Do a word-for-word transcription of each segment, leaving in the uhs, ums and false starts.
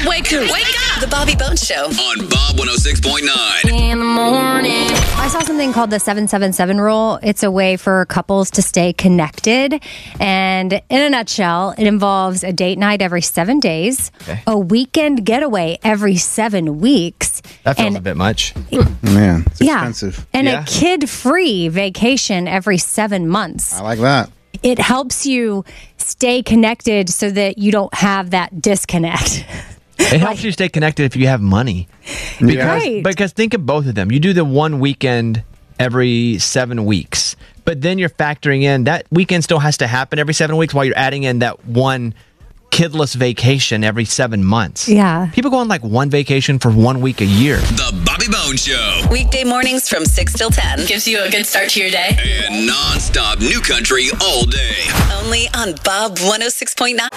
up, wake up, wake up. The Bobby Bones Show on Bob one oh six point nine. In the morning. I saw something called the seven seven seven rule. It's a way for couples to stay connected. And in a nutshell, it involves a date night every seven days, okay. a weekend getaway every seven weeks. That feels and, a bit much. Man, it's yeah, expensive. And yeah. a kid-free vacation every seven months. I like that. It helps you stay connected so that you don't have that disconnect. It helps like, you stay connected if you have money. Because, right. because think of both of them. You do the one weekend every seven weeks, but then you're factoring in that weekend still has to happen every seven weeks while you're adding in that one kidless vacation every seven months. Yeah. People go on like one vacation for one week a year. The Bobby Bones Show. Weekday mornings from six till ten. Gives you a good start to your day. And non-stop new country all day. Only on Bob one oh six point nine.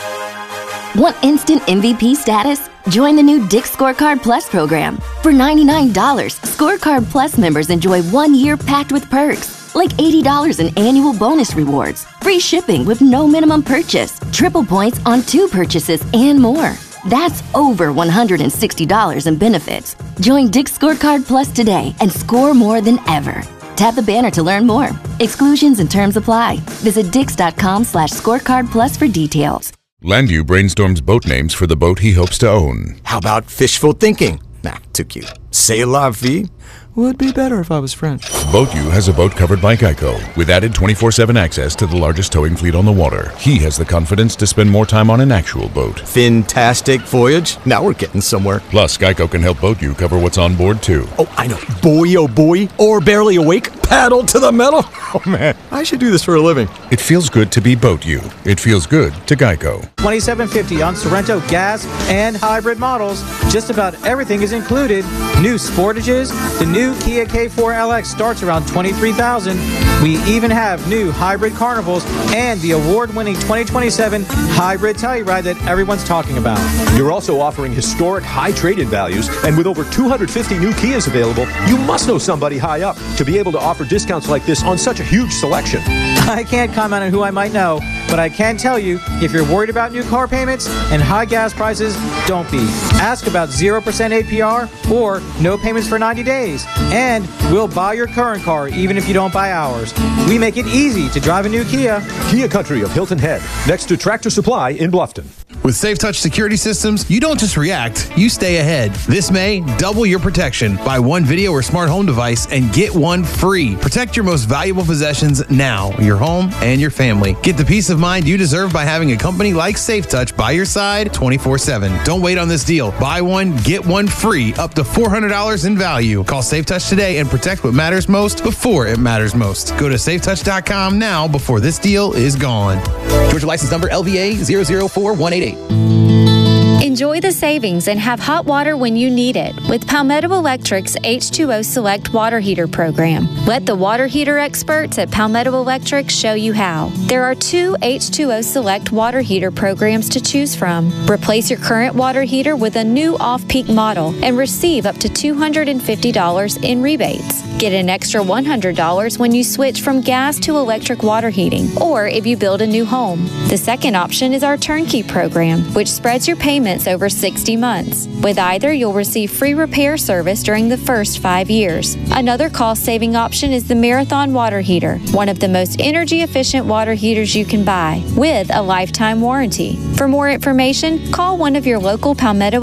Want instant M V P status? Join the new Dick's Scorecard Plus program. For ninety-nine dollars, Scorecard Plus members enjoy one year packed with perks, like eighty dollars in annual bonus rewards, free shipping with no minimum purchase, triple points on two purchases, and more. That's over one hundred sixty dollars in benefits. Join Dick's Scorecard Plus today and score more than ever. Tap the banner to learn more. Exclusions and terms apply. Visit dix.com slash scorecard plus for details. Landu brainstorms boat names for the boat he hopes to own. How about fishful thinking? Nah, too cute. C'est la vie? Would be better if I was French. BoatU has a boat covered by Geico with added twenty-four seven access to the largest towing fleet on the water. He has the confidence to spend more time on an actual boat. Fantastic voyage. Now we're getting somewhere. Plus, Geico can help BoatU cover what's on board, too. Oh, I know. Boy, oh boy. Or barely awake. Paddle to the metal. Oh, man. I should do this for a living. It feels good to be BoatU. It feels good to Geico. twenty-seven fifty on Sorrento gas and hybrid models. Just about everything is included. New Sportages. The new Kia K four L X starts around twenty-three thousand dollars. We even have new hybrid Carnivals and the award-winning twenty twenty-seven hybrid Telluride that everyone's talking about. You're also offering historic high trade-in values, and with over two hundred fifty new Kias available, you must know somebody high up to be able to offer discounts like this on such a huge selection. I can't comment on who I might know, but I can tell you, if you're worried about new car payments and high gas prices, don't be. Ask about zero percent A P R or no payments for ninety days. And we'll buy your current car even if you don't buy ours. We make it easy to drive a new Kia. Kia Country of Hilton Head, next to Tractor Supply in Bluffton. With SafeTouch security systems, you don't just react, you stay ahead. This May, double your protection. Buy one video or smart home device and get one free. Protect your most valuable possessions now, your home and your family. Get the peace of mind you deserve by having a company like SafeTouch by your side twenty-four seven. Don't wait on this deal. Buy one, get one free, up to four hundred dollars in value. Call SafeTouch today and protect what matters most before it matters most. Go to safetouch dot com now before this deal is gone. Georgia license number L V A zero zero four one eight eight. Enjoy the savings and have hot water when you need it with Palmetto Electric's H two O Select Water Heater Program. Let the water heater experts at Palmetto Electric show you how. There are two H two O Select water heater programs to choose from. Replace your current water heater with a new off-peak model and receive up to two hundred fifty dollars in rebates. Get an extra one hundred dollars when you switch from gas to electric water heating or if you build a new home. The second option is our turnkey program, which spreads your payments over sixty months. With either, you'll receive free repair service during the first five years. Another cost-saving option is the Marathon Water Heater, one of the most energy-efficient water heaters you can buy, with a lifetime warranty. For more information, call one of your local Palmetto